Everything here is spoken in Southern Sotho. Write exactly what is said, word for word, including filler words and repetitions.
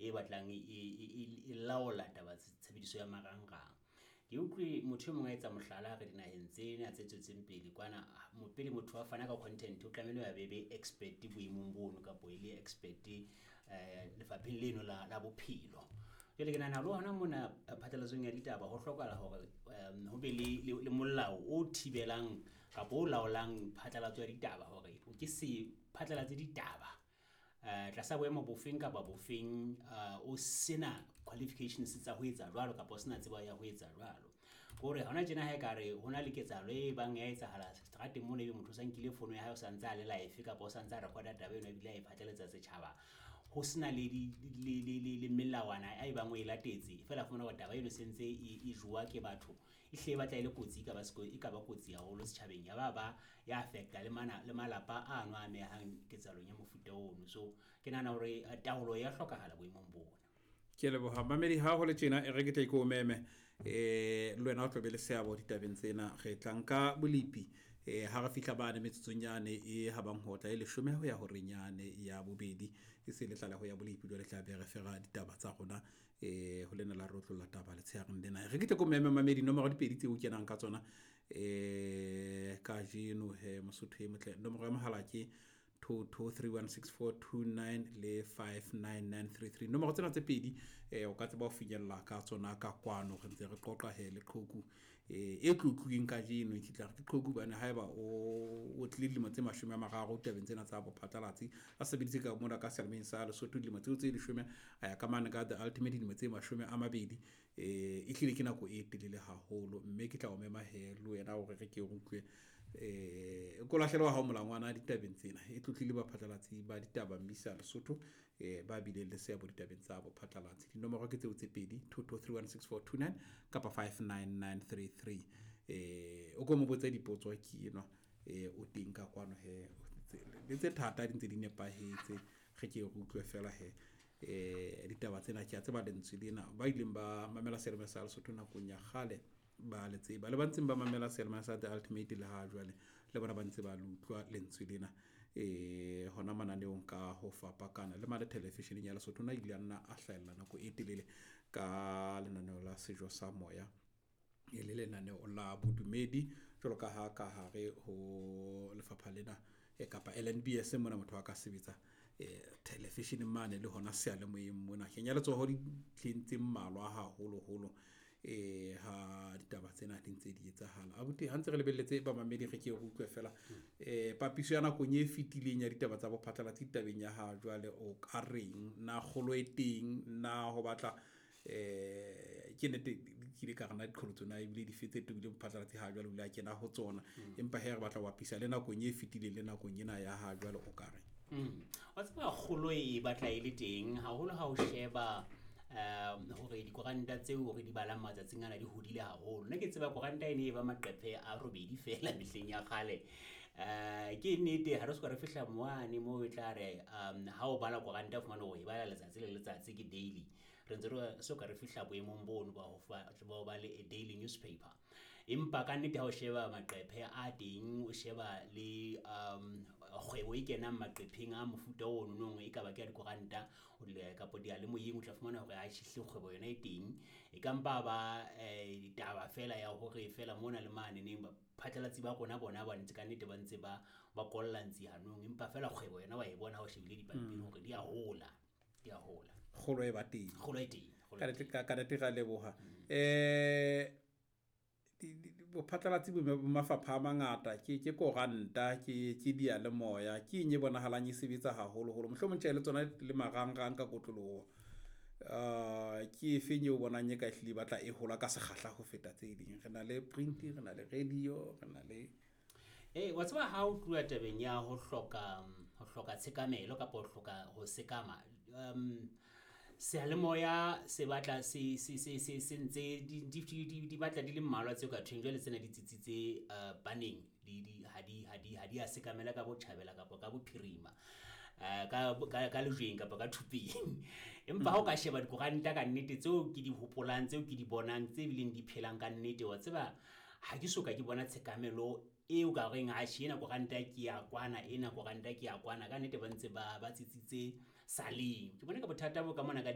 e batlang e laola taba tshebediso ya marangrang. Ke utlwe motho mongwe a etsa mohlala re dinaheng tsena tse tswetseng pele kwana mo pele motho a fana ka content o tlamehile ya bebe expert boemong bono ka bo ile expert eh lefapheng leno la la bophelo. Jwale ke nana lo hona mona phatlalatso ya ditaba ho hlokahala hore ho be le le molao o thibelang ka bo laolang phatlalatso ya ditaba hore ke se phatlalatse ditaba eh tlasa boemo bofeng ka ba bofeng o sena qualifications tsa ho etsa jwalo ka bo sena tseba ya ho etsa jwalo gore hona jena ha ekare hona le ketsalo e bang ya etsahala strategy mona e motho sa nkile fono ya hae o santsa le live ka bo santsa recorda taba eno e bile e phatlalatsa setjhaba ho sena le le le melawana a ibang o e latetse fela fona wa taba eno sentse e jwa ke batho e hle batla ile kotsi ka ba seko e ka ba kotsi ya holo setjhabeng ya baba ya affecta le mana le malapa a no a mehang ketsalong ya mofuta ono. So ke nana hore taolo ya hlokahala boemong bona. Ke leboha mamedi ha ho le tjena e re ke take o meme eh le wena o tlo be le seabo ditabeng tsena re tlanka bolipi eh ha re fihla bana metsotsonyane e ha bang hotla e leshome ho ya ho renyane ya bobedi e se le tlala ho ya bolipi le tla be re fera ditaba tsa rona eh ho lena la rotlo la taba le tsheareng lena re ke take o meme mamedi nomoro di pedi tse o kenang ka tsona eh ka jeno he mosotho e motle nomoro ya mohala ke two two three one six four two nine le five nine nine three three nomoro tsena tse pedi eh o ka tseba o finyella ka tsona ka kwano re ntse re qoqa he le qhoku eh e tlotluweng ka jeno e tla re qhoku bana haeba o o tlile mo tse mashome a mararo tabeng tsena tsa bophatlalatsi a sebeditse ka mona ka Selmane sa le sotho le mo tse tse leshome aya ka mana ka the ultimate mo tse mashome a mabedi eh e hlile ke nako e telele haholo mme ke tla o mema he le wena o re ke utlwe eh ko lahlela ha molangwana ditabeng tsena e tlotlile ba phatlalatsi ba ditaba mmisa Lesotho eh ba bile le seabo ditabeng tsa bo phatlalatsi dinomoro ke tseo tse pedi two two three one six four two nine kapa five nine nine three three eh o go mo botsa dipotso ke eno eh o tinka kwano he le tse thata di ntse di nepahetse ge ke go utlwe fela he eh ditaba tsena ke a tseba lentswe lena ba ileng ba mamela Selmane sa Lesotho na go nya gale ba le tseba le bantseng ba mamela Selmane sa the ultimate le ha jwale le bona ba ntse ba lutlwa lentswe lena eh hona mananeong ka ho fapa kana le mala television ya Lesotho na ile nna a hlaela nako e telele ka lenaneo la sejo sa moya e le lenaneo la bodumedi jolo ka ha ka hare ho lefapha lena e kapa L N B S mona motho wa ka sebetsa eh television mane le hona se ale moyeng mona kenya le tsoho di tlintse mmalwa ha holo holo eh ha ditaba tsena di ntse di etsahala abuti ha ntse re lebelletse ba mamedi re ke go utlwe fela eh papiso ya nako nye fitileng ya ditaba tsa bophatlalatsi tabeng ya ha jwale o ka reng na kgolo e teng na ho batla eh ke nete ke le ka rena dikholo tsona e bile di fetse tobile bophatlalatsi ha jwale o le a kena ho tsona empa he re batla wa pisa le nako nye fitileng le nako nyena ya ha jwale o ka reng wa tseba kgolo e batla ile teng ha holo ha o sheba um hore di koranta tseo hore di bala matsatsing ana di hodile haholo nna ke tseba koranta ene e ba maqephe a robedi fela mehleng ya khale eh ke nnete ha re se re fihla moane mo e tla re um ha o bala koranta fumana hore e bala letsatsi le letsatsi ke daily re ntse re so ka re fihla boemong bono ba ho fa ba ba le daily newspaper empa ka nnete ha o sheba maqephe a teng o sheba le um kgwebo e kenang maqepheng a mofuta ono no e ka ba ke di koranta o le ka podi a le moyeng o tla fumana hore a shihle kgwebo yona e teng e ka mpa ba eh ditaba fela ya hore fela mona le mane ne ba phatlalatsi ba rona bona ba ntse ka nnete ba ntse ba ba kollantsi hanong empa fela kgwebo yona wa e bona ho shebile dipampiri hore di a hola di a hola kgolo e ba teng kgolo e teng ka re ka ka re ga leboha eh di bo phatlalatsi bo mafapha a mangata ke ke koranta ke ke dia le moya ke nye bona halanye sebetsa haholo holo mohlomong tshele tsona le marangrang ka kotloloho uh ke fenye o bona nye ka hlile batla e hola ka segahla go feta tse ding re na le print re na le radio re na le eh wa tseba ha o tlua tabeng ya ho hloka ho hloka tshekamelo ka po hloka ho sekama um se le moya se batla se se se se sentse di di di batla di le mmalwa tse ka thweng jwale tsena di tsitsitse uh banning di di ha di ha di ha di a sekamela ka botjhabela ka ka bophirima uh ka ka le jeng ka ka thuping empa ha o ka sheba dikoranta ka nnete tseo ke di hopolang tseo ke di bonang tse bileng di phelang ka nnete wa tseba ha ke soka ke bona tshekamelo eo ka reng a shena koranta ke ya kwana ena koranta ke ya kwana ka nnete ba ntse ba ba tsitsitse saleng ke bona ka bothata bo ka mona ka